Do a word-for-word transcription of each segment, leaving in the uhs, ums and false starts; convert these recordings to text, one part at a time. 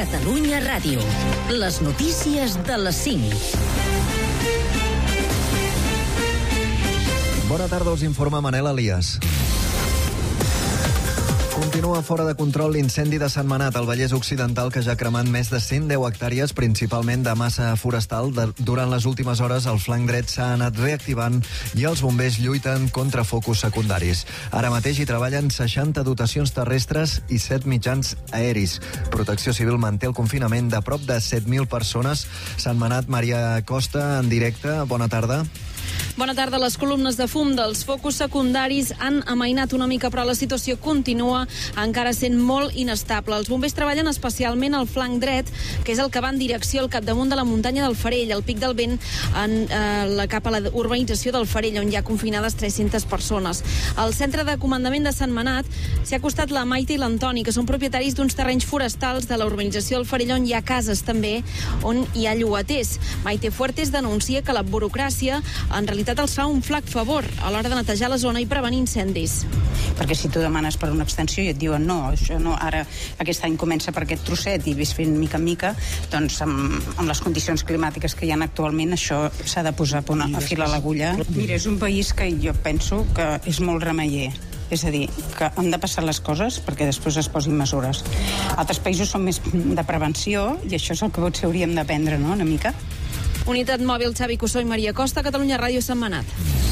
Catalunya Ràdio. Les notícies de les cinc. Bona tarda, us informa Manel Elias. Continua fora de control l'incendi de Sentmenat, al Vallès Occidental, que ja ha cremat més de cent deu hectàrees, principalment de massa forestal. De, durant les últimes hores, el flanc dret s'ha anat reactivant i els bombers lluiten contra focus secundaris. Ara mateix hi treballen seixanta dotacions terrestres i set mitjans aeris. Protecció Civil manté el confinament de prop de set mil persones. Sentmenat, Maria Costa, en directe. Bona tarda. Bona tarda. Les columnes de fum dels focus secundaris han amainat una mica, però la situació continua encara sent molt inestable. Els bombers treballen especialment al flanc dret, que és el que va en direcció al capdamunt de la muntanya del Farell, al Pic del Vent, en, eh, la, cap a la urbanització del Farell, on hi ha confinades tres-centes persones. Al centre de comandament de Sentmenat s'hi ha acostat la Maite i l'Antoni, que són propietaris d'uns terrenys forestals de la urbanització del Farell, on hi ha cases també, on hi ha llogaters. Maite Fuertes denuncia que la burocràcia en realitat els fa un flac favor a l'hora de netejar la zona i prevenir incendis. Perquè si tu demanes per una extensió i et diuen no, això no, ara aquest any comença per aquest trosset i ves fent mica en mica, doncs amb, amb les condicions climàtiques que hi ha actualment això s'ha de posar a, a fil a l'agulla. Mira, és un país que jo penso que és molt remeller. És a dir, que han de passar les coses perquè després es posin mesures. Altres països són més de prevenció i això és el que potser hauríem d'aprendre, no?, una mica. Unitat mòbil, Xavi Cussó i Maria Costa, Catalunya Ràdio, Sentmenat.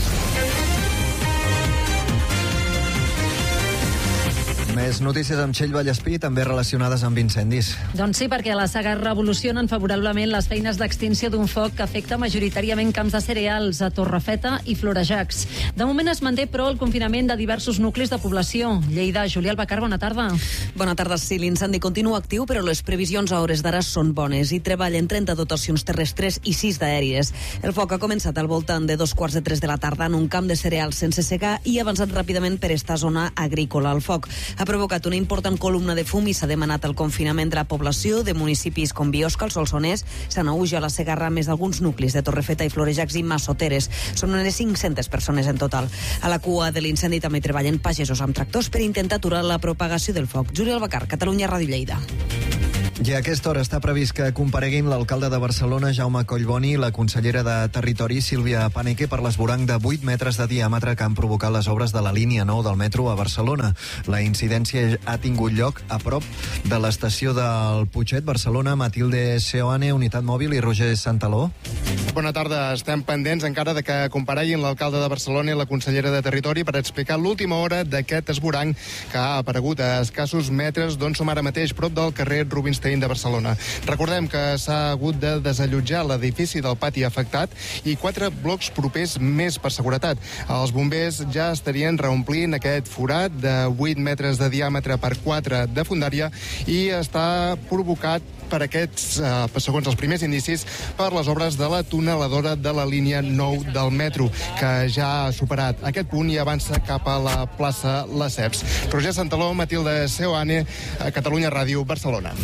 Més notícies amb Txell Vallespí, també relacionades amb incendis. Doncs sí, perquè a la saga revolucionen favorablement les feines d'extinció d'un foc que afecta majoritàriament camps de cereals a Torrefeta i Florejacs. De moment es manté, però, el confinament de diversos nuclis de població. Lleida, Julià Albacar, bona tarda. Bona tarda, sí, l'incendi continua actiu, però les previsions a hores d'ara són bones. Hi treballen trenta dotacions terrestres i sis d'aèries. El foc ha començat al voltant de dos quarts de tres de la tarda en un camp de cereals sense secar i ha avançat ràpidament per esta zona agrícola. El foc ha provocat una important columna de fum i s'ha demanat el confinament de la població de municipis com Biosca, el Solsonès, Sanaüja, la Segarra, més alguns nuclis de Torrefeta i Florejacs i Massoteres. Són unes cinc-centes persones en total. A la cua de l'incendi també treballen pagesos amb tractors per intentar aturar la propagació del foc. Júlia Albacar, Catalunya Ràdio, Lleida. I a aquesta hora està previst que compareguin l'alcalde de Barcelona, Jaume Collboni, i la consellera de Territori, Sílvia Paneque, per l'esvoranc de vuit metres de diàmetre que han provocat les obres de la línia nou del metro a Barcelona. La incidència ha tingut lloc a prop de l'estació del Putxet, Barcelona. Matilde Seoane, Unitat Mòbil, i Roger Santaló. Bona tarda. Estem pendents encara de que compareguin l'alcalde de Barcelona i la consellera de Territori per explicar l'última hora d'aquest esvoranc que ha aparegut a escassos metres d'on som ara mateix, prop del carrer Rubinstein de Barcelona. Recordem que s'ha hagut de desallotjar l'edifici del pati afectat i quatre blocs propers més per seguretat. Els bombers ja estarien reomplint aquest forat de vuit metres de diàmetre per quatre de fondària i està provocat per aquests, eh, segons els primers indicis, per les obres de la tuneladora de la línia nou del metro, que ja ha superat aquest punt i avança cap a la plaça Lesseps. Roger Santaló, Matilde Seoane, Catalunya Ràdio, Barcelona.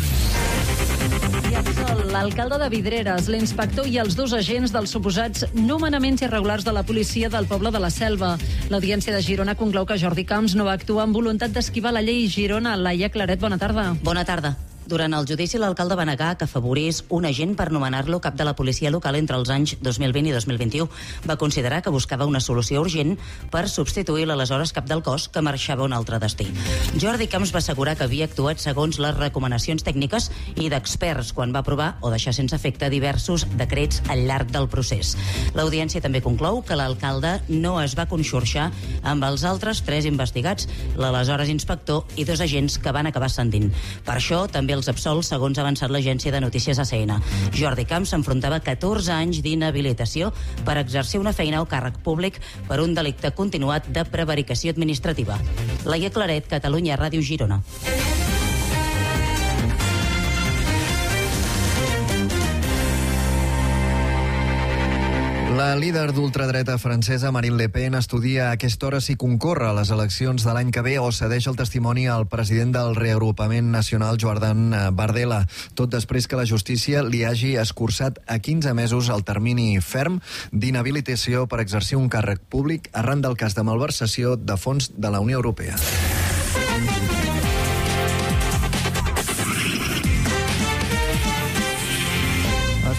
L'alcalde de Vidreres, l'inspector i els dos agents dels suposats nomenaments irregulars de la policia del poble de la Selva. L'Audiència de Girona conclou que Jordi Camps no va actuar amb voluntat d'esquivar la llei. Girona, Laia Claret, bona tarda. Bona tarda. Durant el judici, l'alcalde va negar que afavorís un agent per nomenar-lo cap de la policia local entre els anys dos mil vint i dos mil vint-i-u. Va considerar que buscava una solució urgent per substituir l'aleshores cap del cos que marxava a un altre destí. Jordi Camps va assegurar que havia actuat segons les recomanacions tècniques i d'experts quan va aprovar o deixar sense efecte diversos decrets al llarg del procés. L'Audiència també conclou que l'alcalde no es va conxorxar amb els altres tres investigats, l'aleshores inspector i dos agents que van acabar ascendint. Per això també els absolts, segons ha avançat l'agència de notícies A C N. Jordi Camps s'enfrontava a catorze anys d'inhabilitació per exercir una feina o càrrec públic per un delicte continuat de prevaricació administrativa. Laia Claret, Catalunya Ràdio, Girona. La líder d'ultradreta francesa Marine Le Pen estudia a aquesta hora si concorre a les eleccions de l'any que ve o cedeix el testimoni al president del reagrupament nacional, Jordan Bardella, tot després que la justícia li hagi escurçat a quinze mesos el termini ferm d'inhabilitació per exercir un càrrec públic arran del cas de malversació de fons de la Unió Europea.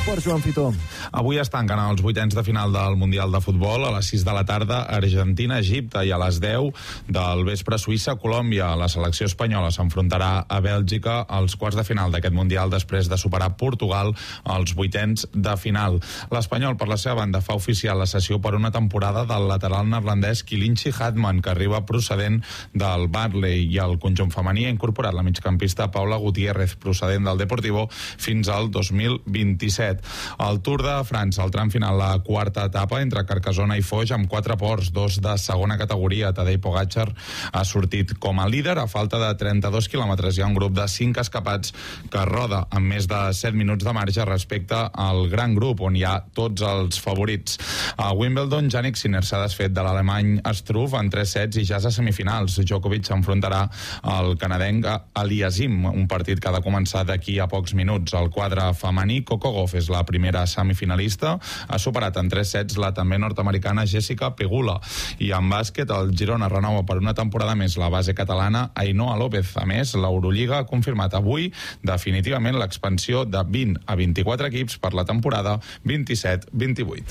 Esport, Joan Fitó. Avui es tanquen els vuitens de final del Mundial de Futbol. A les sis de la tarda, Argentina-Egipte, i a les deu del vespre, Suïssa-Colòmbia. La selecció espanyola s'enfrontarà a Bèlgica als quarts de final d'aquest Mundial després de superar Portugal als vuitens de final. L'Espanyol, per la seva banda, fa oficial la cessió per una temporada del lateral neerlandès Kilinchi Hatman, que arriba procedent del Burnley, i el conjunt femení ha incorporat la migcampista Paula Gutiérrez, procedent del Deportivo, fins al dos mil vint-i-set. El Tour de França, el tram final, la quarta etapa entre Carcassona i Foix, amb quatre ports, dos de segona categoria. Tadej Pogačar ha sortit com a líder a falta de trenta-dos quilòmetres. Hi ha un grup de cinc escapats que roda amb més de set minuts de marge respecte al gran grup, on hi ha tots els favorits. A Wimbledon, Jannik Sinner s'ha desfet de l'alemany Struff en tres sets i ja és a semifinals. Djokovic s'enfrontarà al canadenc Aliasim, un partit que ha de començar d'aquí a pocs minuts. El quadre femení, Coco Gauff és la primera semifinalista. Ha superat en tres sets la també nord-americana Jessica Pegula. I en bàsquet, el Girona renova per una temporada més la base catalana Ainhoa López. A més, l'Eurolliga ha confirmat avui definitivament l'expansió de vint a vint-i-quatre equips per la temporada vint-i-set vint-i-vuit.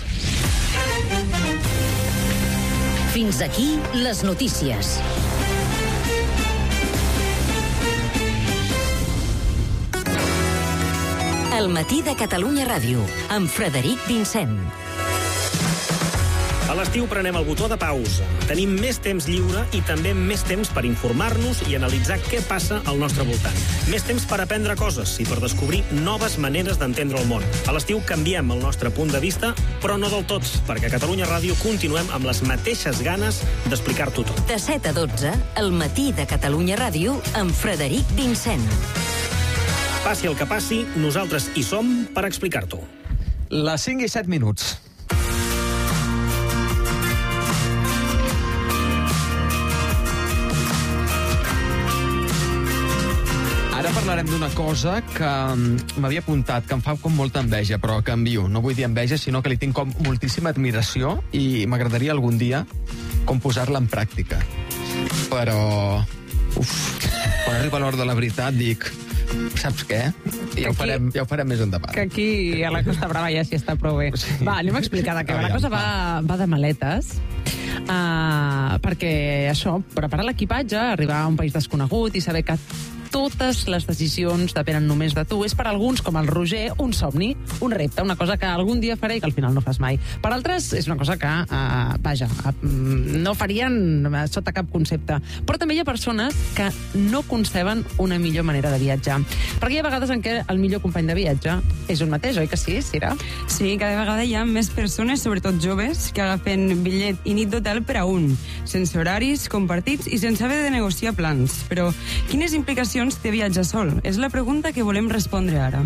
Fins aquí les notícies. El matí de Catalunya Ràdio, amb Frederic Vincent. A l'estiu prenem el botó de pausa. Tenim més temps lliure i també més temps per informar-nos i analitzar què passa al nostre voltant. Més temps per aprendre coses i per descobrir noves maneres d'entendre el món. A l'estiu canviem el nostre punt de vista, però no del tot, perquè a Catalunya Ràdio continuem amb les mateixes ganes d'explicar-t'ho tot. De set a dotze, el matí de Catalunya Ràdio, amb Frederic Vincent. Passi el que passi, nosaltres hi som per explicar-t'ho. Les cinc i set minuts. Ara parlarem d'una cosa que m'havia apuntat, que em fa com molta enveja, però canvio. No vull dir enveja, sinó que li tinc com moltíssima admiració i m'agradaria algun dia com posar-la en pràctica. Però, uf, quan arriba l'hora de la veritat dic, saps què? Ja ho farem, ja ho farem més endavant. Que aquí a la Costa Brava ja s'hi està prou bé. Sí. Va, anem a explicar de què va. La cosa va, va de maletes. Uh, perquè això, preparar l'equipatge, arribar a un país desconegut i saber que totes les decisions depenen només de tu. És per alguns, com el Roger, un somni, un repte, una cosa que algun dia faré i que al final no fas mai. Per altres, és una cosa que, uh, vaja, uh, no farien sota cap concepte. Però també hi ha persones que no conceben una millor manera de viatjar. Perquè hi ha vegades en què el millor company de viatge és un mateix, oi que sí, Sira? Sí, cada vegada hi ha més persones, sobretot joves, que agafen bitllet i nit d'hotel per a un, sense horaris compartits i sense haver de negociar plans. Però quines implicacions té viatjar sol? És la pregunta que volem respondre ara.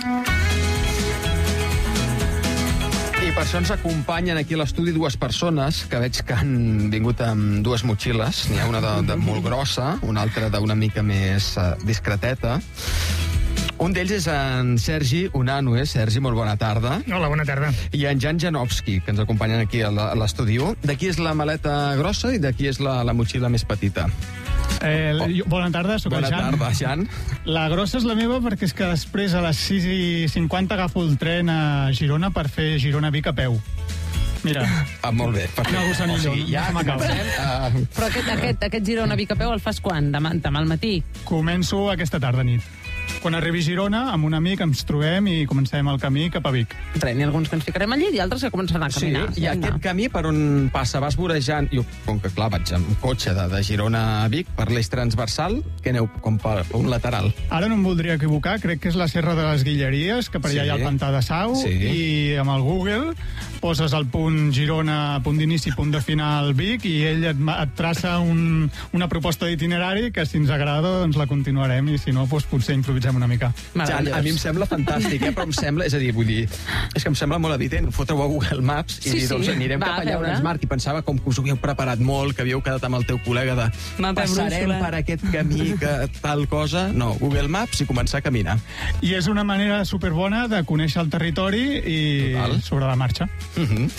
I per això ens acompanyen aquí a l'estudi dues persones que veig que han vingut amb dues motxilles. N'hi ha una de, de molt grossa, una altra d'una mica més uh, discreteta. Un d'ells és en Sergi Unanue. Sergi, molt bona tarda. Hola, bona tarda. I en Jan Janowski, que ens acompanyen aquí a l'estudi. D'aquí és la maleta grossa i d'aquí és la, la motxilla més petita. Eh, oh. Bona tarda, soc bona el Jan. Bona tarda, Jan. La grossa és la meva perquè és que després a les sis i cinquanta agafo el tren a Girona per fer Girona-Vic a peu. Mira. Ah, molt bé. No, Gossanillo, o sigui, ja no comencem. Uh... Però aquest, aquest, aquest Girona-Vic a peu el fas quan? Demà, demà al matí? Començo aquesta tarda nit. Quan arribi a Girona, amb un amic ens trobem i comencem el camí cap a Vic. N'hi ha alguns que ens ficarem allí i altres que començaran a caminar. Sí, i aquest camí per on passa, vas vorejant... Jo, com que clar, vaig amb cotxe de, de Girona a Vic, per l'eix transversal, que aneu com per un lateral. Ara no em voldria equivocar, crec que és la Serra de les Guilleries, que per allà sí. Hi ha el Pantà de Sau, sí. I amb el Google poses el punt Girona, punt d'inici, punt de final Vic, i ell et, et traça un, una proposta d'itinerari que si ens agrada doncs la continuarem i si no, doncs, potser improvisem una mica. Jan, a mi em sembla fantàstic, eh? Però em sembla, és a dir, vull dir, és que em sembla molt evident, fotre-ho a Google Maps i sí, dir, doncs anirem va, cap allà on ens marqui. Pensava com que us ho havíeu preparat molt, que havíeu quedat amb el teu col·lega de Mapa passarem brúixola. Per aquest camí, que tal cosa. No, Google Maps i començar a caminar. I és una manera superbona de conèixer el territori i Total. Sobre la marxa. Uh-huh.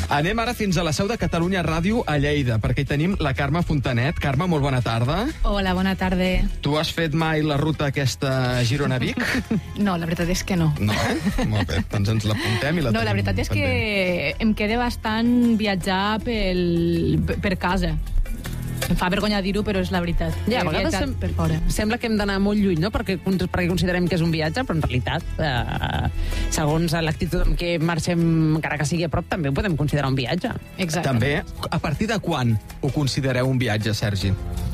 Anem ara fins a la seu de Catalunya Ràdio a Lleida, perquè hi tenim la Carme Fontanet. Carme, molt bona tarda. Hola, bona tarda. Tu has fet mai la ruta aquesta Girona-Vic? No, la veritat és que no. No? Molt bé, doncs ens l'apuntem i la No, la veritat és que em queda bastant viatjar pel, per casa. Em fa vergonya dir-ho, però és la veritat. Ja, a vegades sem per fora. Sembla que hem d'anar molt lluny, no? Perquè, perquè considerem que és un viatge, però en realitat, eh, segons l'actitud amb què marxem, encara que sigui a prop, també ho podem considerar un viatge. Exacte. També, a partir de quan ho considereu un viatge, Sergi?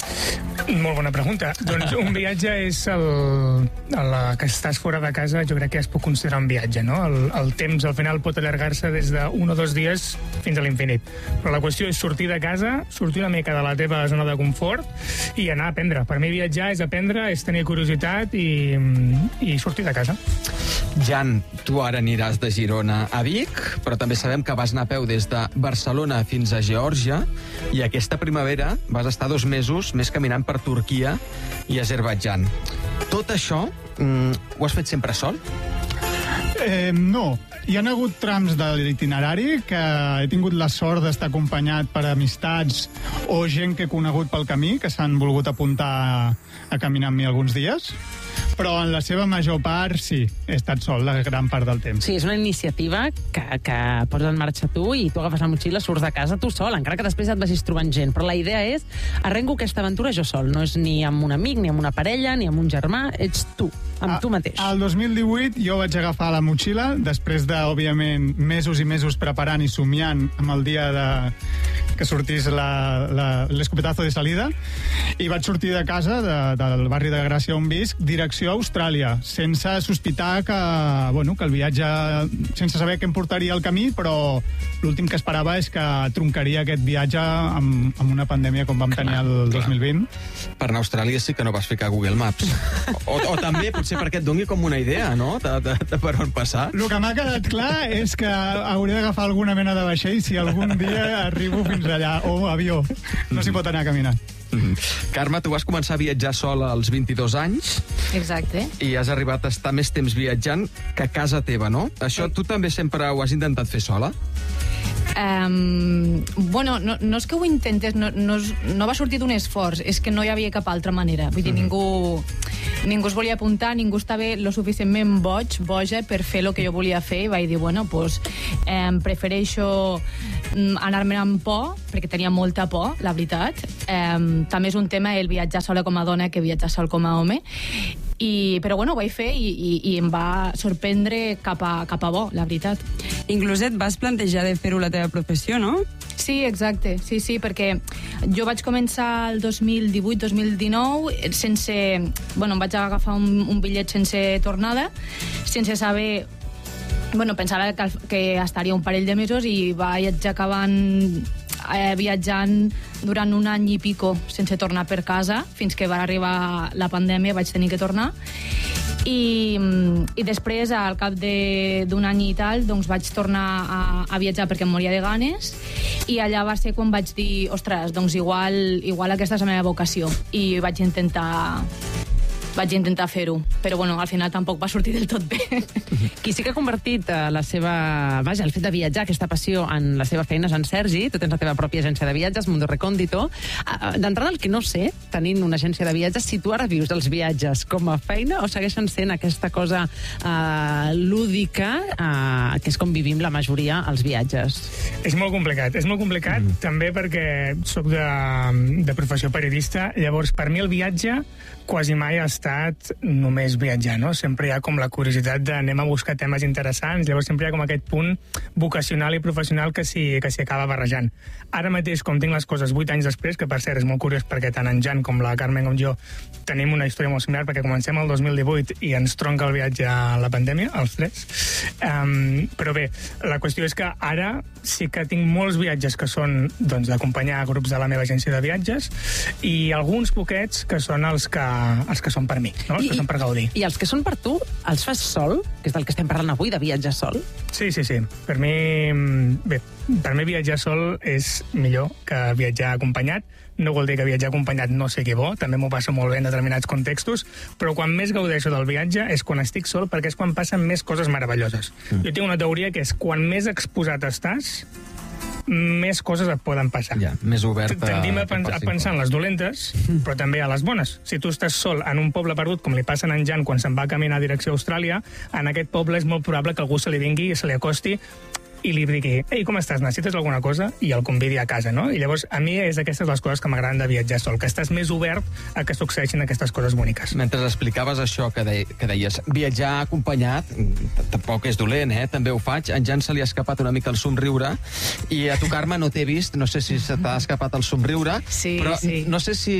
Molt bona pregunta. Doncs un viatge és el, el que estàs fora de casa, jo crec que es pot considerar un viatge, no? El, el temps al final pot allargar-se des d'un o dos dies fins a l'infinit. Però la qüestió és sortir de casa, sortir una mica de la teva zona de confort i anar a aprendre. Per mi viatjar és aprendre, és tenir curiositat i, i sortir de casa. Jan, tu ara aniràs de Girona a Vic, però també sabem que vas anar a peu des de Barcelona fins a Geòrgia i aquesta primavera vas estar dos mesos més caminant per Turquia i Azerbaidjan. Tot això mm, ho has fet sempre sol? Eh, no. Hi ha hagut trams de l'itinerari que he tingut la sort d'estar acompanyat per amistats o gent que he conegut pel camí, que s'han volgut apuntar a, a caminar amb mi alguns dies. Però en la seva major part, sí, he estat sol la gran part del temps. Sí, és una iniciativa que, que poses en marxa tu i tu agafes la motxilla, surts de casa tu sol, encara que després et vagis trobant gent. Però la idea és, arrenco aquesta aventura jo sol. No és ni amb un amic, ni amb una parella, ni amb un germà, ets tu, amb a, tu mateix. Al dos mil divuit jo vaig agafar la motxilla, després de, òbviament, mesos i mesos preparant i somiant amb el dia de que sortís l'escopetazo de salida, i vaig sortir de casa, de, del barri de Gràcia on visc, direcció a Austràlia, sense sospitar que, bueno, que el viatge, sense saber què em portaria el camí, però l'últim que esperava és que troncaria aquest viatge amb, amb una pandèmia com vam clar, tenir el dos mil vint. Per anar a Austràlia sí que no vas ficar Google Maps. O, o també, potser perquè et doni com una idea, no?, de, de, de per on passar. El que m'ha quedat clar és que hauré d'agafar alguna mena de vaixell si algun dia arribo fins allà, o avió. No s'hi pot anar caminant. Mm-hmm. Carme, tu vas començar a viatjar sola als vint-i-dos anys. Exacte. I has arribat a estar més temps viatjant que a casa teva, no? Això tu també sempre ho has intentat fer sola? Um, bueno, no, no és que ho intentes, no, no, no va sortir d'un esforç, és que no hi havia cap altra manera. Vull dir, mm. ningú, ningú es volia apuntar, ningú estava lo suficientment boig, boja, per fer el que jo volia fer, i vaig dir, bueno, pues, eh, prefereixo anar-me amb por, perquè tenia molta por, la veritat. Eh, també és un tema el viatjar sola com a dona que viatjar sol com a home. I, però bueno, ho vaig fer i, i, i em va sorprendre cap a, cap a bo, la veritat. Inclús et vas plantejar de fer-ho la teva professió, no? Sí, exacte, sí, sí, perquè jo vaig començar el dos mil divuit dos mil dinou sense... Bueno, em vaig agafar un, un bitllet sense tornada, sense saber... Bueno, pensava que, que estaria un parell de mesos i vaig acabant eh, viatjant durant un any i pico sense tornar per casa, fins que va arribar la pandèmia, vaig tenir que tornar. I, i després, al cap d'un any i tal, doncs vaig tornar a, a viatjar perquè em moria de ganes, i allà va ser quan vaig dir, ostres, doncs igual, igual aquesta és la meva vocació, i vaig intentar vaig intentar fer-ho, però bueno, al final tampoc va sortir del tot bé. Qui sí que ha convertit eh, la seva... Vaja, el fet de viatjar, aquesta passió, en la seva feina és en Sergi. Tu tens la teva pròpia agència de viatges, Mundo Recóndito. D'entrada, el que no sé, tenint una agència de viatges, si tu ara vius els viatges com a feina o segueixen sent aquesta cosa eh, lúdica, eh, que és com vivim la majoria els viatges. És molt complicat, és molt complicat, mm. també perquè sóc de, de professió periodista, llavors per mi el viatge quasi mai ha estat només viatjar, no? Sempre hi ha com la curiositat d'anem a buscar temes interessants, llavors sempre hi ha com aquest punt vocacional i professional que s'hi que s'hi acaba barrejant. Ara mateix, com tinc les coses vuit anys després, que per cert és molt curiós perquè tant en Jan com la Carmen com jo tenim una història molt similar, perquè comencem el dos mil divuit i ens tronca el viatge a la pandèmia, els tres. Um, però bé, la qüestió és que ara sí que tinc molts viatges que són doncs, d'acompanyar grups de la meva agència de viatges i alguns poquets que són els que els que són per mi, no? Els I, que són per gaudir. I els que són per tu, els fas sol? Que és del que estem parlant avui, de viatjar sol? Sí, sí, sí. Per mi, bé, per mi viatjar sol és millor que viatjar acompanyat. No vol dir que viatjar acompanyat no sigui bo, també m'ho passo molt bé en determinats contextos, però quan més gaudeixo del viatge és quan estic sol, perquè és quan passen més coses meravelloses. Mm. Jo tinc una teoria que és quan més exposat estàs, més coses et poden passar. Ja, més oberta. Tendim a, pen a pensar en les dolentes, però també a les bones. Si tu estàs sol en un poble perdut, com li passa a en Jan quan se'n va caminar a direcció a Austràlia, en aquest poble és molt probable que algú se li vingui i se li acosti i li digui, ei, com estàs, necessites alguna cosa? I el convidi a casa, no? I llavors, a mi és aquestes les coses que m'agraden de viatjar sol, que estàs més obert a que succeeixin aquestes coses boniques. Mentre explicaves això que, de, que deies, viatjar acompanyat, tampoc és dolent, eh? També ho faig. A en Jan se li ha escapat una mica el somriure i a tu, Carme, no t'he vist, no sé si se t'ha escapat el somriure, sí, però sí. no sé si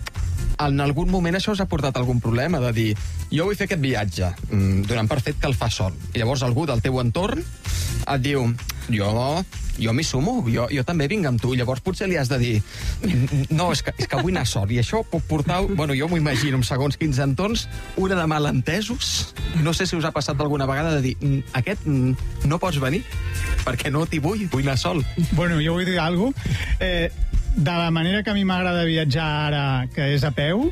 en algun moment això us ha portat algun problema de dir, jo vull fer aquest viatge, donant per fet que el fa sol. I llavors algú del teu entorn et diu, jo, jo m'hi sumo, jo, jo també vinc amb tu. I llavors potser li has de dir, no, és que, és que vull anar sol. I això pot portar, bueno, jo m'ho imagino, en segons quins entorns, una de malentesos. No sé si us ha passat alguna vegada de dir, aquest no pots venir, perquè no t'hi vull, vull anar sol. Bueno, jo vull dir alguna cosa. Eh, de la manera que a mi m'agrada viatjar ara, que és a peu,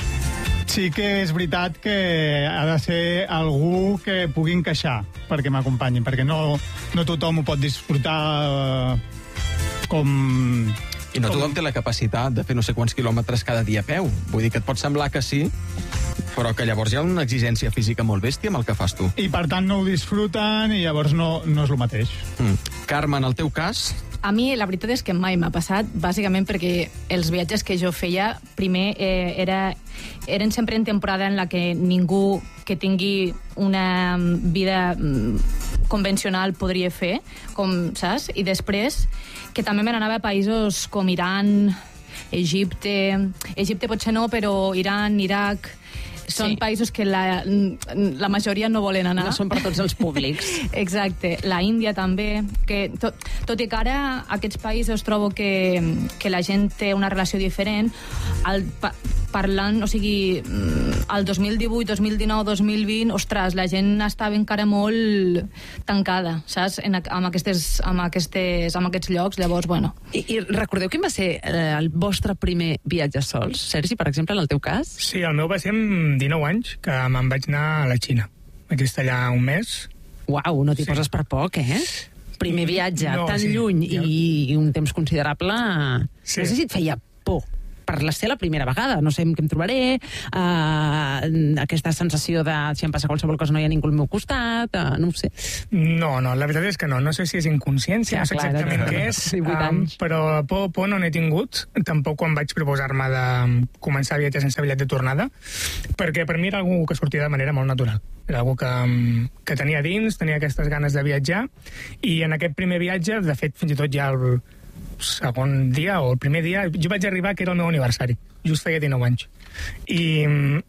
sí que és veritat que ha de ser algú que pugui encaixar perquè m'acompanyi, perquè no, no tothom ho pot disfrutar eh, com... I no tothom té la capacitat de fer no sé quants quilòmetres cada dia a peu. Vull dir que et pot semblar que sí, però que llavors hi ha una exigència física molt bèstia amb el que fas tu. I per tant no ho disfruten i llavors no, no és el mateix. Mm. Carme, en el teu cas... A mi la veritat és que mai m'ha passat, bàsicament perquè els viatges que jo feia, primer eh, era, eren sempre en temporada en la que ningú que tingui una vida convencional podria fer, com, saps? I després que també me n'anava a països com Iran, Egipte... Egipte potser no, però Iran, Iraq... Són sí. països que la, la majoria no volen anar. No són per tots els públics. Exacte. La Índia també. Que tot, tot i que ara aquests països trobo que, que la gent té una relació diferent, el, pa, parlant, o sigui, el dos mil divuit, dos mil dinou, dos mil vint, ostres, la gent estava encara molt tancada, saps? En, amb, aquestes, amb, aquestes, amb aquests llocs, llavors, bueno. I, I recordeu quin va ser el vostre primer viatge sols? Sergi, per exemple, en el teu cas? Sí, el meu va ser amb dinou anys, que me'n vaig anar a la Xina. Vaig estar allà un mes. Uau, no t'hi sí. poses per poc, eh? Primer viatge no, tan sí. lluny i, i un temps considerable... Sí. No sé si et feia por per ser la primera vegada, no sé amb què em trobaré, uh, aquesta sensació de si em passa qualsevol cosa no hi ha ningú al meu costat, uh, no ho sé. No, no, la veritat és que no, no sé si és inconsciència, ja, no sé clar, exactament no, què és, sí, um, però por, por no n'he tingut, tampoc quan vaig proposar-me de començar a viatjar sense bitllet de tornada, perquè per mi era algú que sortia de manera molt natural. Era algú que, que tenia dins, tenia aquestes ganes de viatjar, i en aquest primer viatge, de fet, fins i tot ja el segon dia o el primer dia, jo vaig arribar que era el meu aniversari, just feia dinou anys, i,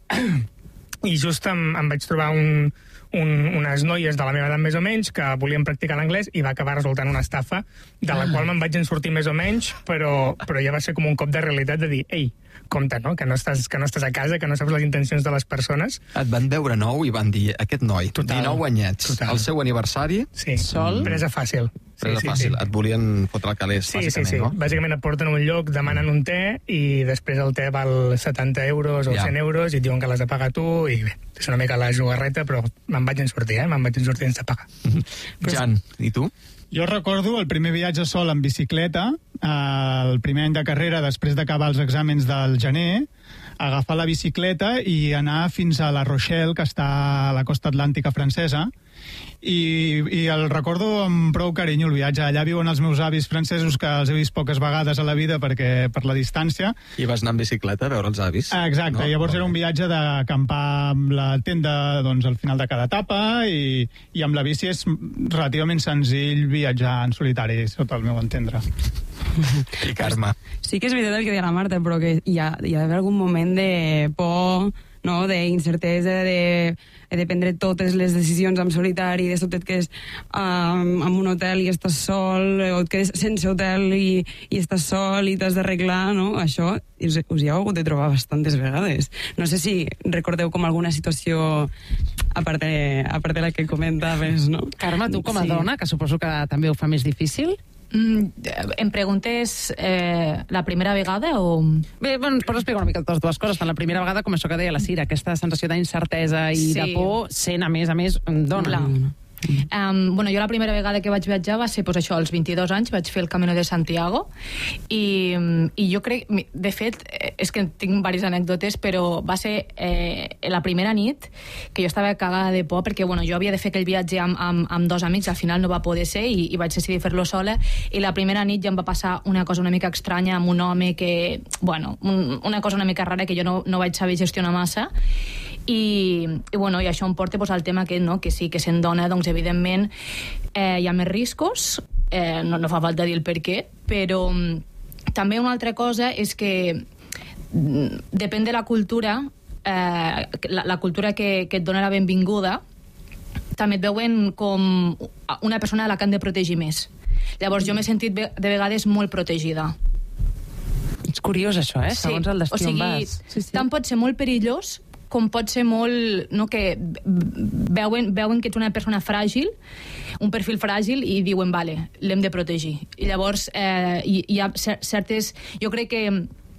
i just em, em vaig trobar un, un, unes noies de la meva edat més o menys que volien practicar l'anglès i va acabar resultant una estafa de la ah. qual me'n vaig en sortir més o menys, però, però ja va ser com un cop de realitat de dir, ei, compte, no? Que no estàs, que no estàs a casa, que no saps les intencions de les persones. Et van veure nou i van dir, aquest noi, total, dinou anyets, total. El seu aniversari, sí. sol, presa fàcil. Presa sí, sí, fàcil, sí. Et volien fotre el calés, sí, bàsicament, sí, sí. no? Bàsicament et porten a un lloc, demanen un te i després el te val setanta euros o ja. cent euros i et diuen que l'has de pagar tu i bé, és una mica la jugarreta, però me'n vaig en sortir, eh? Me'n vaig en sortir sense pagar. Jan, i tu? Jo recordo el primer viatge sol en bicicleta, eh, el primer any de carrera, després d'acabar els exàmens del gener, agafar la bicicleta i anar fins a La Rochelle, que està a la costa atlàntica francesa, i, i el recordo amb prou carinyo el viatge. Allà viuen els meus avis francesos, que els he vist poques vegades a la vida perquè per la distància. I vas anar en bicicleta a veure els avis? Exacte, no? Llavors era un viatge d'acampar amb la tenda doncs, al final de cada etapa i, i amb la bici és relativament senzill viatjar en solitari, sota el meu entendre. I Carme? Sí que és veritat el que deia la Marta, però que hi ha, hi ha d'haver algun moment de por, no? D'incertesa, de, de prendre totes les decisions en solitari, de sobte et quedes um, en un hotel i estàs sol, o et quedes sense hotel i, i estàs sol i t'has d'arreglar, no? Això us, us hi heu hagut de trobar bastantes vegades. No sé si recordeu com alguna situació a part de, a part de la que comentaves, no? Carme, tu com a sí. dona, que suposo que també ho fa més difícil... Mm, em preguntes eh, la primera vegada o... Bé, bueno, pots explicar una mica totes dues coses. Tant la primera vegada com això que deia la Cira, aquesta sensació d'incertesa i sí. de por, sent a més a més dona. Clar. Um, bueno, jo la primera vegada que vaig viatjar va ser pues, això, als vint-i-dos anys, vaig fer el Camino de Santiago i, i jo crec, de fet, és que tinc diverses anècdotes, però va ser eh, la primera nit que jo estava cagada de por perquè bueno, jo havia de fer aquell viatge amb, amb, amb dos amics, al final no va poder ser i, i vaig decidir fer-lo sola i la primera nit ja em va passar una cosa una mica estranya amb un home que, bueno, un, una cosa una mica rara que jo no, no vaig saber gestionar massa i, i, bueno, i això em porta pues, al tema que, no, que sí, que sent dona, doncs evidentment eh, hi ha més riscos, eh, no, no fa falta dir el per què, però també una altra cosa és que depèn de la cultura, eh, la, la cultura que, que et dona la benvinguda, també et veuen com una persona a la que han de protegir més. Llavors jo m'he sentit de vegades molt protegida. És curiós això, eh? Sí. Segons el destí o sigui, on vas. Sí, sí. Tant pot ser molt perillós com pot ser molt... No, que veuen, veuen que ets una persona fràgil, un perfil fràgil, i diuen, vale, l'hem de protegir. I llavors eh, hi, hi ha certes... Jo crec que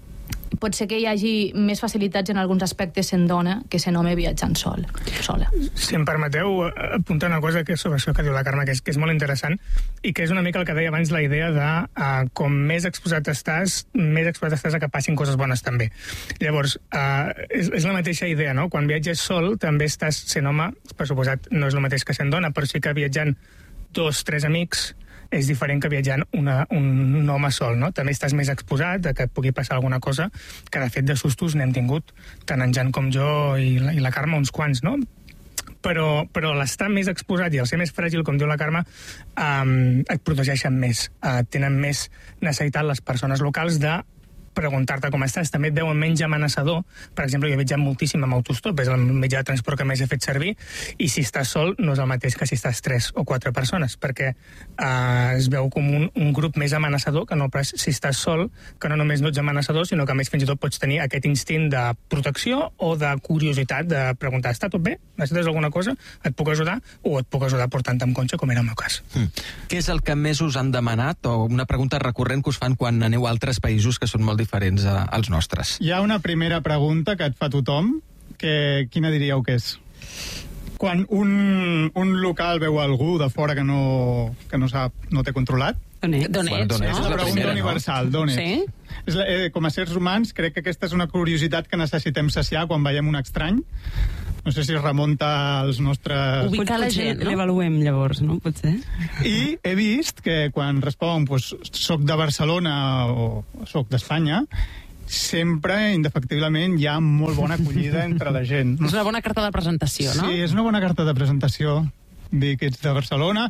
pot ser que hi hagi més facilitats en alguns aspectes sent dona que sent home viatjant sol, sola. Si em permeteu apuntar una cosa que és sobre això que diu la Carme, que és, que és molt interessant i que és una mica el que deia abans, la idea de uh, com més exposat estàs, més exposat estàs a que passin coses bones també. Llavors, uh, és, és la mateixa idea, no? Quan viatges sol també estàs sent home, per suposat no és el mateix que sent dona, però sí que viatjant dos, tres amics és diferent que viatjant una, un home sol, no? També estàs més exposat a que et pugui passar alguna cosa, que de fet de sustos n'hem tingut, tant en Jan com jo i la, i la Carme uns quants, no? Però, però l'estar més exposat i el ser més fràgil, com diu la Carme, um, et protegeixen més, uh, tenen més necessitat les persones locals de preguntar-te com estàs, també et veuen menys amenaçador. Per exemple, jo he viatjat moltíssim amb autostop, és el mitjà de transport que més he fet servir, i si estàs sol no és el mateix que si estàs tres o quatre persones, perquè eh, es veu com un, un grup més amenaçador, que no pas si estàs sol, que no només no ets amenaçador, sinó que a més fins i tot pots tenir aquest instint de protecció o de curiositat de preguntar, està tot bé? Necessites alguna cosa? Et puc ajudar? O et puc ajudar portant-te amb cotxe, com era el meu cas. Mm. Què és el que més us han demanat, o una pregunta recurrent que us fan quan aneu a altres països que són molt diferents a, als nostres? Hi ha una primera pregunta que et fa tothom, que quina diríeu que és? Quan un, un local veu algú de fora que no, que no sap, no té controlat, D'on ets, D'on ets, no? És la pregunta universal, d'on ets? Sí? És la, eh, com a sérs humans, crec que aquesta és una curiositat que necessitem saciar quan veiem un estrany. No sé si es remunta als nostres... Ubicar la gent, no? L'avaluem, llavors, no? Potser. I he vist que quan respon pues, soc de Barcelona o soc d'Espanya, sempre, indefectiblement, hi ha molt bona acollida entre la gent. És una bona carta de presentació, no? Sí, és una bona carta de presentació. Dir que ets de Barcelona.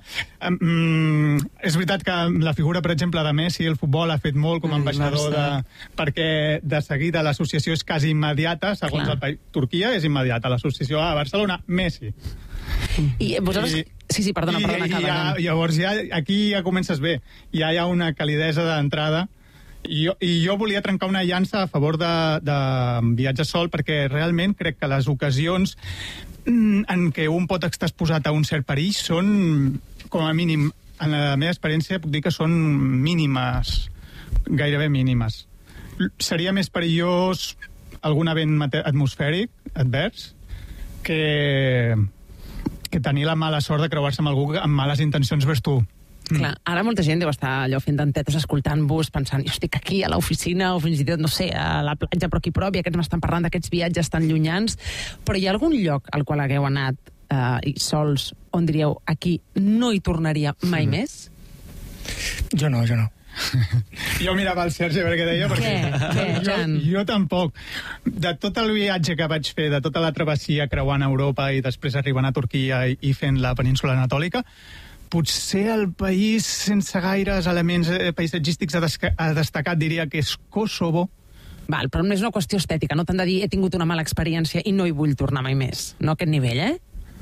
Um, és veritat que la figura, per exemple, de Messi, el futbol, ha fet molt com a ambaixador de... perquè de seguida l'associació és quasi immediata, segons Clar. el país. Turquia és immediata, l'associació a Barcelona, Messi. I vosaltres... I, sí, sí, perdona, perdona. I, acaba, ja, llavors ja, aquí ja comences bé. Ja hi ha una calidesa d'entrada. I jo, I jo volia trencar una llança a favor de, de viatge sol, perquè realment crec que les ocasions en què un pot estar exposat a un cert perill són, com a mínim, en la meva experiència puc dir que són mínimes, gairebé mínimes. Seria més perillós algun event atmosfèric advers que, que tenir la mala sort de creuar-se amb algú amb males intencions vers tu. Clar, ara molta gent deu estar allò fent dentetes escoltant-vos, pensant, jo estic aquí a l'oficina o fins i tot, no sé, a la platja, però aquí prop, i aquests m'estan parlant d'aquests viatges tan llunyans. Però hi ha algun lloc al qual hagueu anat eh, sols on diríeu, aquí no hi tornaria mai mm. més? Jo no, jo no. Jo mirava el Sergi a veure què deia, perquè què? Què, jo, jo tampoc. De tot el viatge que vaig fer, de tota la travessia creuant Europa i després arribant a Turquia i, i fent la península anatòlica, potser el país sense gaires elements paisatgístics a, a destacar diria que és Kosovo. Val, però no és una qüestió estètica, no t'han de dir he tingut una mala experiència i no hi vull tornar mai més. No a aquest nivell, eh?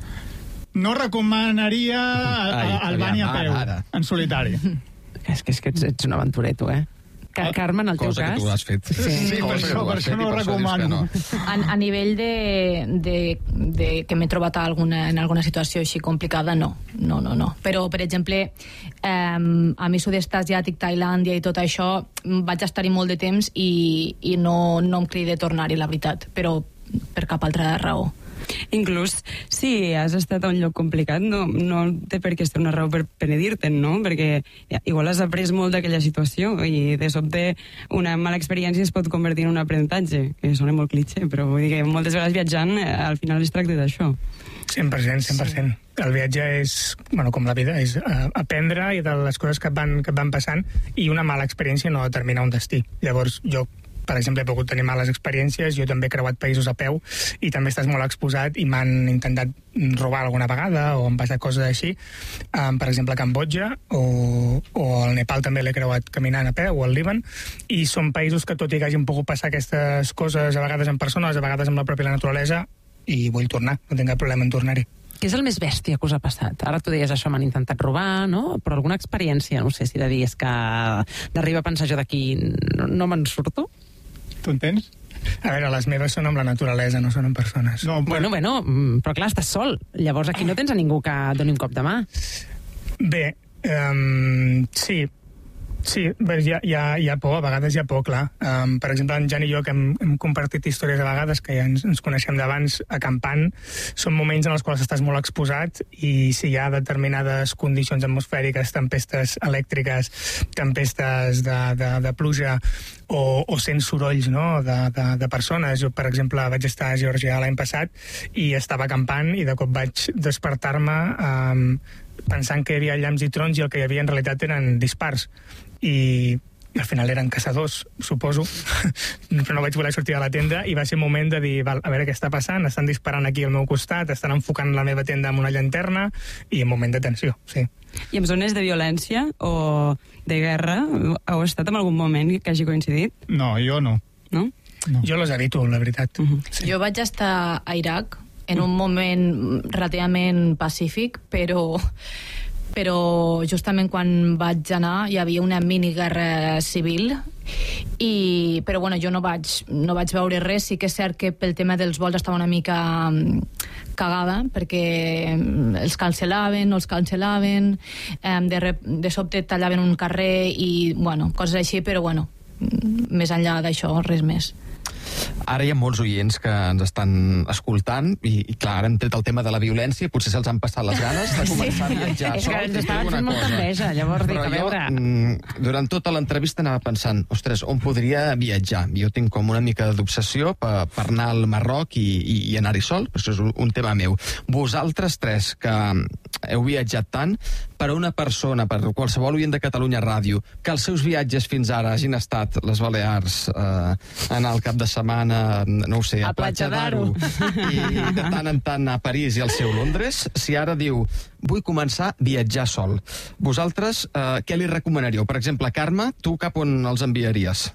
No recomanaria Albània a peu, ara. En solitari. És que, és que ets, ets un aventurer, tu, eh? Car Carme, en el teu cosa cas... Cosa que tu has fet. Sí, sí per això, per això no ho recomano. No. A, a nivell de, de, de que m'he trobat alguna, en alguna situació així complicada, no. No, no, no. Però, per exemple, eh, a mi sud-est asiàtic, Tailàndia i tot això, vaig estar-hi molt de temps i, i no, no em crida tornar-hi, la veritat. Però per cap altra raó. Inclús si has estat a un lloc complicat, no, no té per què ser una raó per penedir-te'n, no? Perquè igual has après molt d'aquella situació i de sobte una mala experiència es pot convertir en un aprenentatge, que sona molt clitxé, però vull dir que moltes vegades viatjant al final es tracta d'això. cent per cent, cent per cent. El viatge és, bueno, com la vida, és uh, aprendre i de les coses que et, van, que et van passant, i una mala experiència no determina un destí. Llavors, jo per exemple, he pogut tenir males experiències, jo també he creuat països a peu i també estàs molt exposat i m'han intentat robar alguna vegada o han passat coses així. Um, per exemple, a Cambodja o, o al Nepal també l'he creuat caminant a peu, o al Líban, i són països que tot i que hagin pogut passar aquestes coses a vegades en persones, a vegades amb la pròpia naturalesa, i vull tornar, no tinc cap problema en tornar-hi. Què és el més bèstia que us ha passat? Ara tu deies això, m'han intentat robar, no? Però alguna experiència, no sé si de dir, és que d'arriba a pensar jo d'aquí no, no me'n surto? Tu entens? A veure, les meves són amb la naturalesa, no són amb persones. No, però... Bueno, bueno, però clar, estàs sol. Llavors aquí no tens a ningú que doni un cop de mà. Bé, um, sí, sí, hi ha, hi, ha, hi ha por, a vegades hi ha por, clar. Um, per exemple, en Jan i jo, que hem, hem compartit històries a vegades, que ja ens, ens coneixem d'abans, acampant, són moments en els quals estàs molt exposat i si hi ha determinades condicions atmosfèriques, tempestes elèctriques, tempestes de, de, de pluja, o, o sents sorolls, no?, de, de, de persones. Jo, per exemple, vaig estar a Geòrgia l'any passat i estava acampant i de cop vaig despertar-me um, pensant que hi havia llamps i trons i el que hi havia en realitat eren dispars. I al final eren caçadors, suposo, però no vaig voler sortir de la tenda i va ser un moment de dir, val, a veure què està passant, estan disparant aquí al meu costat, estan enfocant la meva tenda amb una llanterna, i un moment de tensió, sí. I en zones de violència o de guerra, heu estat en algun moment que hagi coincidit? No, jo no. No? no. Jo les evito, la veritat. Uh-huh. Sí. Jo vaig estar a Iraq en un moment relativament pacífic, però... però justament quan vaig anar hi havia una miniguerra civil, i, però bueno, jo no vaig, no vaig veure res. Sí que és cert que pel tema dels vols estava una mica cagada, perquè els cancel·laven, no els cancel·laven, de, rep, de sobte tallaven un carrer i, bueno, coses així, però bueno, més enllà d'això, res més. Ara hi ha molts oients que ens estan escoltant i, i clar, ara hem tret el tema de la violència, potser se'ls han passat les ganes de començar sí. a viatjar. És que ens estaven fent molta enveja, llavors dic, a veure... Jo, durant tota l'entrevista anava pensant, ostres, on podria viatjar? Jo tinc com una mica d'obsessió per, per anar al Marroc i, i, i anar-hi sol, però això és un, un tema meu. Vosaltres tres, que heu viatjat tant, per a una persona, per qualsevol oient de Catalunya Ràdio, que els seus viatges fins ara hagin estat les Balears, eh, anar al cap de setmana, no ho sé, a, a Platja d'Aro, i de tant en tant a París i al seu Londres, si ara diu, vull començar a viatjar sol. Vosaltres, eh, què li recomanaríeu? Per exemple, Carme, tu cap on els enviaries?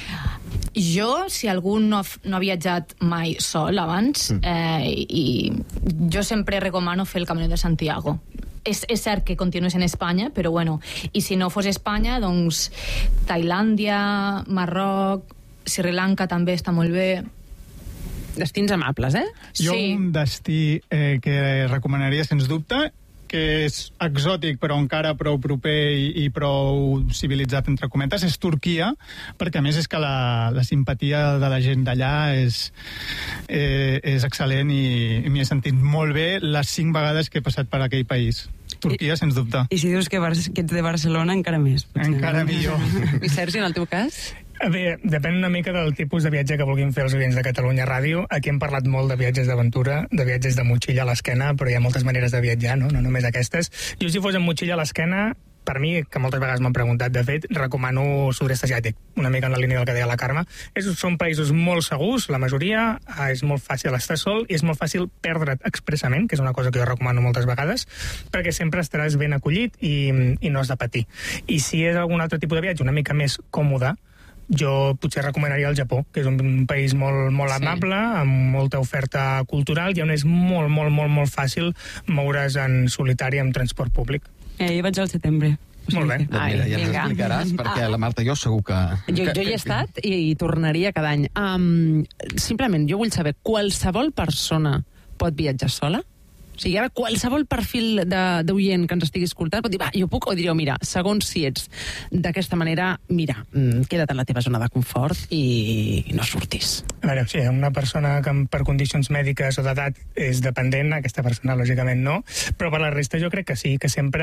Jo, si algú no, no ha viatjat mai sol abans, mm. eh, i jo sempre recomano fer el Camí de Santiago. És, és cert que continues en Espanya, però bueno, i si no fos Espanya, doncs Tailàndia, Marroc, Sri Lanka també està molt bé. Destins amables, eh? Jo sí. Un destí eh, que recomanaria, sens dubte, que és exòtic però encara prou proper i, i prou civilitzat, entre cometes, és Turquia, perquè a més és que la, la simpatia de la gent d'allà és, eh, és excel·lent i, i m'hi he sentit molt bé les cinc vegades que he passat per aquell país. Turquia, I, sens dubte. I si dius que, Bar que ets de Barcelona, encara més. Potser. Encara millor. I Sergi, en el teu cas? Bé, depèn una mica del tipus de viatge que vulguin fer els oients de Catalunya Ràdio. Aquí hem parlat molt de viatges d'aventura, de viatges de motxilla a l'esquena, però hi ha moltes maneres de viatjar, no? No només aquestes. Jo, si fos amb motxilla a l'esquena, per mi, que moltes vegades m'han preguntat, de fet, recomano sud-est asiàtic, una mica en la línia del que deia la Carme. És, són països molt segurs, la majoria, és molt fàcil estar sol i és molt fàcil perdre't expressament, que és una cosa que jo recomano moltes vegades, perquè sempre estaràs ben acollit i, i no has de patir. I si és algun altre tipus de viatge una mica més còmode, jo potser recomanaria el Japó, que és un país molt, molt amable, sí. amb molta oferta cultural i on és molt, molt, molt, molt fàcil moure's en solitari amb transport públic. Eh, jo vaig al setembre. Molt bé. Doncs mira, ja ens explicaràs, perquè ah. la Marta i jo segur que... Jo, jo hi he estat i, i tornaria cada any. Um, simplement, jo vull saber, qualsevol persona pot viatjar sola? O sigui, ara qualsevol perfil de- d'oient que ens estigui escoltant pot dir, va, jo puc, o direu, mira, segons si ets d'aquesta manera, mira, mm, queda't en la teva zona de confort i no surtis. A veure, sí, una persona que per condicions mèdiques o d'edat és dependent, aquesta persona lògicament no, però per la resta jo crec que sí, que sempre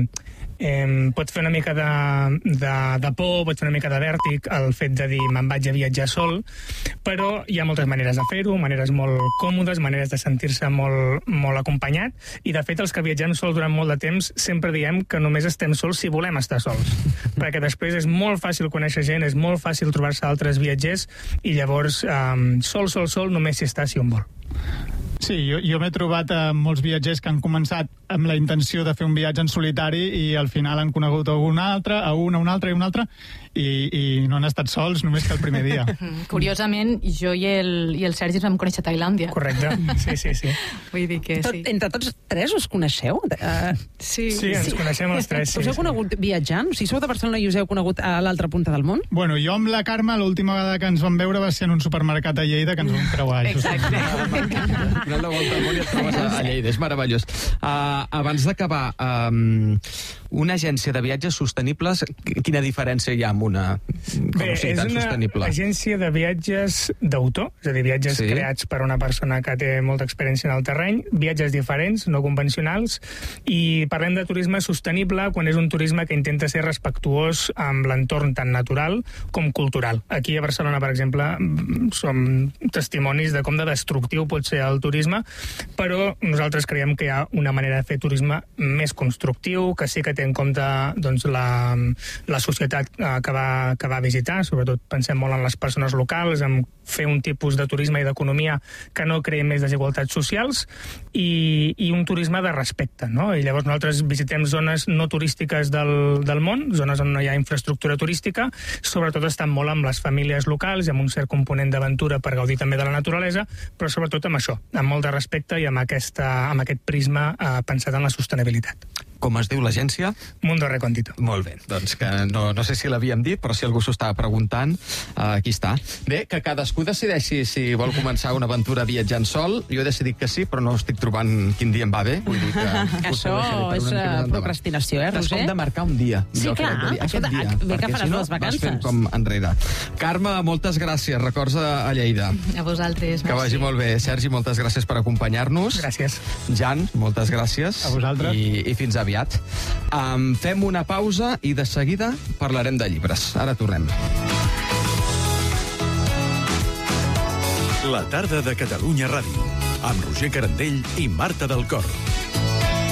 eh, pot fer una mica de, de, de por, pot fer una mica de vèrtic el fet de dir me'n vaig a viatjar sol, però hi ha moltes maneres de fer-ho, maneres molt còmodes, maneres de sentir-se molt, molt acompanyat, i de fet els que viatgem sols durant molt de temps sempre diem que només estem sols si volem estar sols, perquè després és molt fàcil conèixer gent, és molt fàcil trobar-se altres viatgers, i llavors um, sol, sol, sol, només si està si un vol. Sí, jo, jo m'he trobat amb molts viatgers que han començat amb la intenció de fer un viatge en solitari i al final han conegut algun altre, a un, a un altre i un altre, i, i no han estat sols només que el primer dia. Curiosament, jo i el, i el Sergi ens vam conèixer a Tailàndia. Correcte, sí, sí, sí. Vull dir que Tot, sí. entre tots tres us coneixeu? Uh, sí. Sí, ens coneixem els tres, sí, Us heu sí. conegut viatjant? O sigui, sou de Barcelona i us heu conegut a l'altra punta del món? Bueno, jo amb la Carme l'última vegada que ens vam veure va ser en un supermercat a Lleida que ens vam creuar. Exacte. Final de volta al món i et trobes a, a Lleida, és meravellós. Uh, abans d'acabar, um, una agència de viatges sostenibles, quina diferència hi ha amb una Bé, és velocitat una sostenible? agència de viatges d'autor, és a dir, viatges Sí. sí. creats per una persona que té molta experiència en el terreny, viatges diferents, no convencionals, i parlem de turisme sostenible quan és un turisme que intenta ser respectuós amb l'entorn tant natural com cultural. Aquí a Barcelona, per exemple, som testimonis de com de destructiu pot ser el turisme, però nosaltres creiem que hi ha una manera de fer turisme més constructiu, que sí que té en compte doncs, la, la societat eh, que, va, que va visitar, sobretot pensem molt en les persones locals, en fer un tipus de turisme i d'economia que no creï més desigualtats socials, i, i un turisme de respecte, no? I llavors nosaltres visitem zones no turístiques del, del món, zones on no hi ha infraestructura turística, sobretot estan molt amb les famílies locals i amb un cert component d'aventura per gaudir també de la naturalesa, però sobretot amb això, amb molt de respecte i amb, aquesta, amb aquest prisma eh, pensat en la sostenibilitat. Com es diu l'agència? Mundo Recóndito. Molt bé, doncs que no, no sé si l'havíem dit, però si algú s'ho estava preguntant, uh, aquí està. Bé, que cadascú decideixi si vol començar una aventura viatjant sol. Jo he decidit que sí, però no estic trobant quin dia em va bé. Vull dir que Això és uh, procrastinació, eh, T'has Roger? com de marcar un dia. Sí, jo clar. crec, de dir, aquest Escolta, dia, bé que perquè faràs si no les vas vacances. fent com enrere. Carme, moltes gràcies. Records a Lleida. A vosaltres. Que vagi molt bé. Sergi, moltes gràcies per acompanyar-nos. Gràcies. Jan, moltes gràcies. A vosaltres. I, i fins aviat. Um, fem una pausa i de seguida parlarem de llibres. Ara tornem. La tarda de Catalunya Ràdio, amb Roger Carandell i Marta del Cor.